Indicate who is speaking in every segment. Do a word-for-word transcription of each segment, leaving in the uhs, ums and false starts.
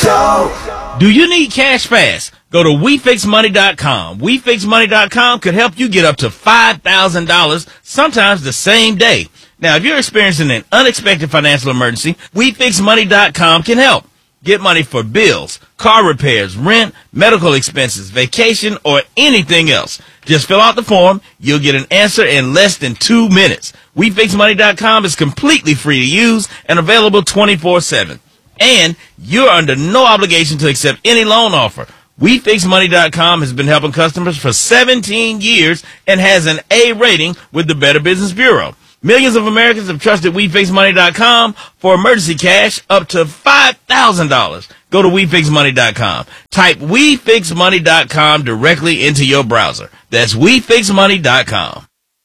Speaker 1: Show.
Speaker 2: Do you need cash fast? Go to we fix money dot com. we fix money dot com could help you get up to five thousand dollars, sometimes the same day. Now, if you're experiencing an unexpected financial emergency, we fix money dot com can help. Get money for bills, car repairs, rent, medical expenses, vacation, or anything else. Just fill out the form. You'll get an answer in less than two minutes. we fix money dot com is completely free to use and available twenty-four seven. And you're under no obligation to accept any loan offer. we fix money dot com has been helping customers for seventeen years and has an A rating with the Better Business Bureau. Millions of Americans have trusted we fix money dot com for emergency cash up to five thousand dollars. Go to we fix money dot com. Type we fix money dot com directly into your browser. That's we fix money dot com.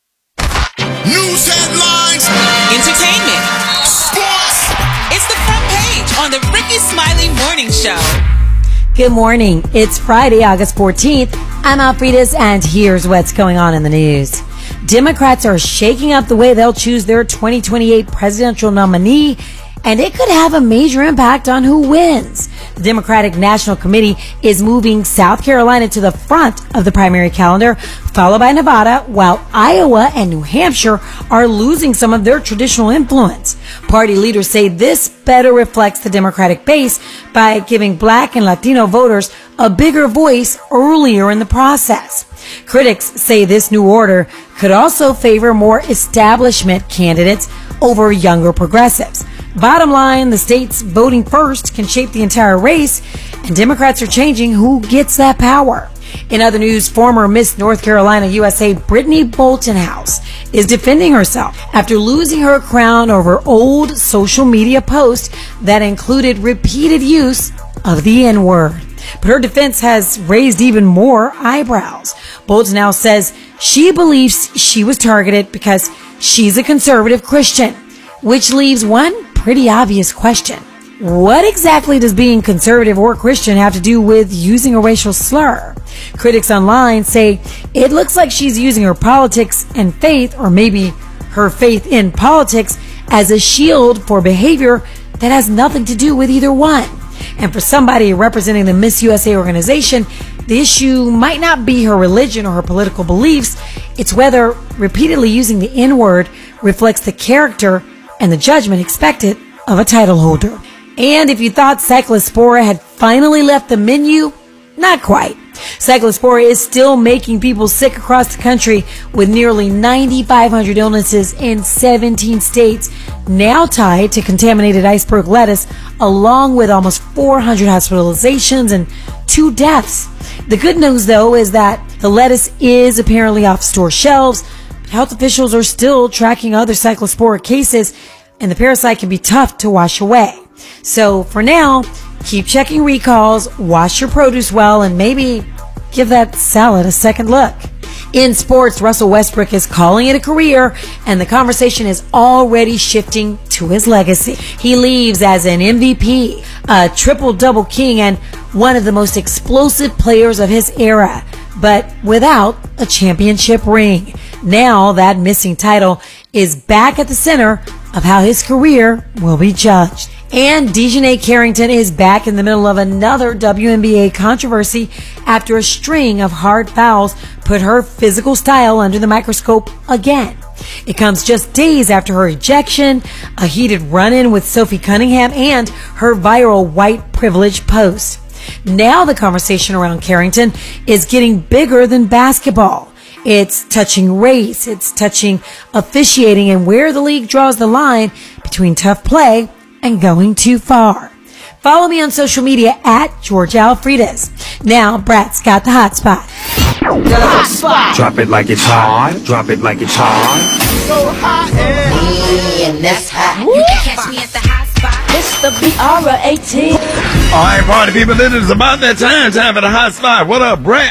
Speaker 3: News headlines.
Speaker 4: Entertainment.
Speaker 3: Sports.
Speaker 4: It's the front page on the Ricky Smiley Morning Show.
Speaker 5: Good morning. It's Friday, August fourteenth. I'm Alfredas, and here's what's going on in the news. Democrats are shaking up the way they'll choose their twenty twenty-eight presidential nominee, and it could have a major impact on who wins. The Democratic National Committee is moving South Carolina to the front of the primary calendar, followed by Nevada, while Iowa and New Hampshire are losing some of their traditional influence. Party leaders say this better reflects the Democratic base by giving Black and Latino voters a bigger voice earlier in the process. Critics say this new order could also favor more establishment candidates over younger progressives. Bottom line, the states voting first can shape the entire race, and Democrats are changing who gets that power. In other news, former Miss North Carolina U S A Brittany Boltonhouse is defending herself after losing her crown over old social media posts that included repeated use of the N-word. But her defense has raised even more eyebrows. Boltonhouse says she believes she was targeted because she's a conservative Christian, which leaves one pretty obvious question. What exactly does being conservative or Christian have to do with using a racial slur? Critics online say it looks like she's using her politics and faith, or maybe her faith in politics, as a shield for behavior that has nothing to do with either one. And for somebody representing the Miss U S A organization, the issue might not be her religion or her political beliefs. It's whether repeatedly using the N-word reflects the character and the judgment expected of a title holder. And if you thought Cyclospora had finally left the menu, not quite. Cyclospora is still making people sick across the country, with nearly nine thousand five hundred illnesses in seventeen states now tied to contaminated iceberg lettuce, along with almost four hundred hospitalizations and two deaths. The good news, though, is that the lettuce is apparently off store shelves. Health officials are still tracking other Cyclospora cases, and the parasite can be tough to wash away. So for now, keep checking recalls, wash your produce well, and maybe give that salad a second look. In sports, Russell Westbrook is calling it a career, and the conversation is already shifting to his legacy. He leaves as an M V P, a triple-double king, and one of the most explosive players of his era, but without a championship ring. Now that missing title is back at the center of how his career will be judged. And Dejanay Carrington is back in the middle of another W N B A controversy after a string of hard fouls put her physical style under the microscope again. It comes just days after her ejection, a heated run-in with Sophie Cunningham, and her viral white privilege post. Now the conversation around Carrington is getting bigger than basketball. It's touching race, it's touching officiating, and where the league draws the line between tough play and going too far. Follow me on social media at George Alfredas. Now, Brat's got the hot spot.
Speaker 1: The hot spot.
Speaker 6: Drop it like it's hot. Drop it like it's hot.
Speaker 1: So hot and,
Speaker 7: and that's hot.
Speaker 4: You can catch me at the hot spot.
Speaker 7: It's the B R A T.
Speaker 2: All right, party people, it is about that time. Time for the hot spot. What up, Brat?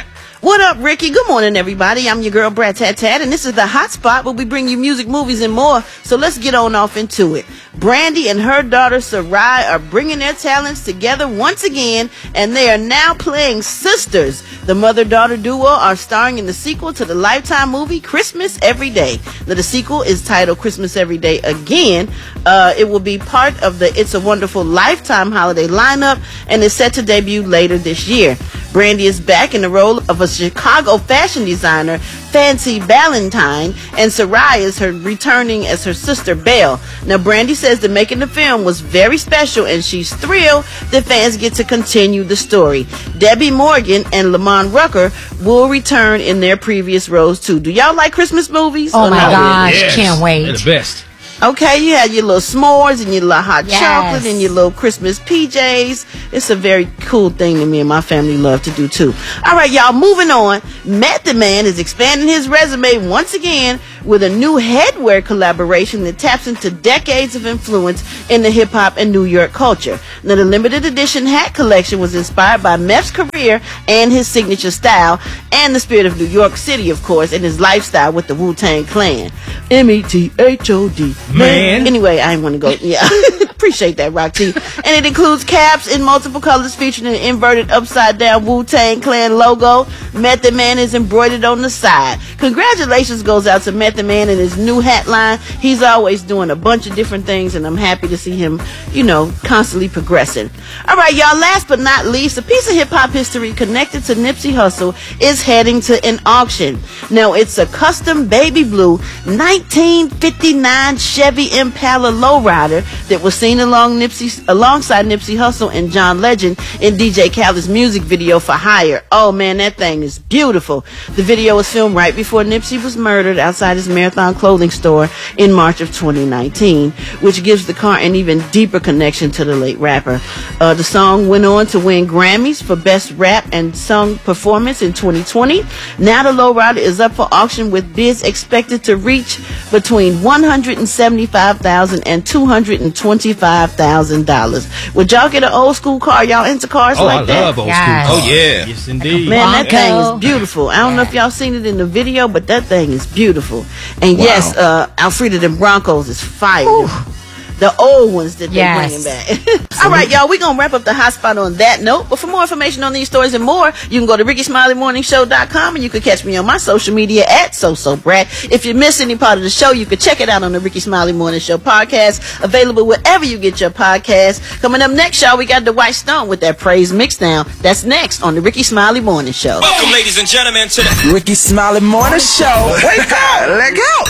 Speaker 8: What up, Ricky? Good morning, everybody. I'm your girl, Brat Tat Tat, and this is the Hot Spot where we bring you music, movies, and more. So let's get on off into it. Brandy and her daughter, Sarai, are bringing their talents together once again, and they are now playing sisters. The mother-daughter duo are starring in the sequel to the Lifetime movie, Christmas Every Day. Now, the sequel is titled Christmas Every Day Again. Uh, it will be part of the It's a Wonderful Lifetime holiday lineup, and is set to debut later this year. Brandy is back in the role of a Chicago fashion designer, Fancy Valentine, and Sarai is her returning as her sister, Belle. Now, Brandy says the making the film was very special, and she's thrilled that fans get to continue the story. Debbie Morgan and Lamont Rucker will return in their previous roles, too. Do y'all like Christmas movies?
Speaker 5: Oh, my
Speaker 8: not?
Speaker 5: gosh.
Speaker 2: Yes.
Speaker 5: Can't wait.
Speaker 2: They're the best.
Speaker 8: Okay, you had your little s'mores and your little hot
Speaker 5: Yes.
Speaker 8: chocolate and your little Christmas P Js. It's a very cool thing that me and my family love to do too. All right, y'all, moving on. Method Man is expanding his resume once again with a new headwear collaboration that taps into decades of influence in the hip hop and New York culture. Now, the limited edition hat collection was inspired by Meth's career and his signature style, and the spirit of New York City, of course, and his lifestyle with the Wu-Tang Clan. M E T H O D.
Speaker 2: Man.
Speaker 8: Anyway, I didn't want to go. Yeah. Appreciate that, Rock T. And it includes caps in multiple colors featuring an inverted upside down Wu-Tang Clan logo. Method Man is embroidered on the side. Congratulations goes out to Method Man and his new hat line. He's always doing a bunch of different things, and I'm happy to see him, you know, constantly progressing. All right, y'all, last but not least, a piece of hip-hop history connected to Nipsey Hussle is heading to an auction. Now, it's a custom baby blue nineteen fifty-nine Chevy Impala lowrider that was seen along Nipsey, alongside Nipsey Hussle and John Legend in D J Khaled's music video for Hire. Oh man, that thing is beautiful. The video was filmed right before Nipsey was murdered outside his Marathon clothing store in March of twenty nineteen, which gives the car an even deeper connection to the late rapper. Uh, the song went on to win Grammys for Best Rap and Song Performance in twenty twenty. Now the lowrider is up for auction with bids expected to reach between one hundred seventy-five thousand dollars and two hundred twenty-five thousand dollars. Would y'all get an old school car? Y'all into cars
Speaker 2: Oh,
Speaker 8: like
Speaker 2: I
Speaker 8: that?
Speaker 2: love old
Speaker 5: Yes.
Speaker 2: school. Oh, yeah.
Speaker 9: Yes, indeed.
Speaker 8: Man, that thing
Speaker 5: Bronco.
Speaker 8: is beautiful. I don't know if y'all seen it in the video, but that thing is beautiful. And yes, uh, Alfreda the Broncos is fire. The old ones that they're
Speaker 5: Yes.
Speaker 8: bringing back. All right, y'all, we're going to wrap up the hot spot on that note. But for more information on these stories and more, you can go to ricky smiley morning show dot com, and you can catch me on my social media at SoSoBrat. If you miss any part of the show, you can check it out on the Ricky Smiley Morning Show podcast, available wherever you get your podcasts. Coming up next, y'all, we got the White Stone with that praise mixdown. That's next on the Ricky Smiley Morning Show.
Speaker 10: Welcome, ladies and gentlemen, to the
Speaker 1: Ricky Smiley Morning Show. Wake up, let go.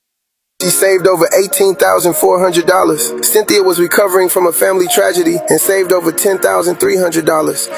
Speaker 11: She saved over eighteen thousand four hundred dollars. Cynthia was recovering from a family tragedy and saved over ten thousand three hundred dollars.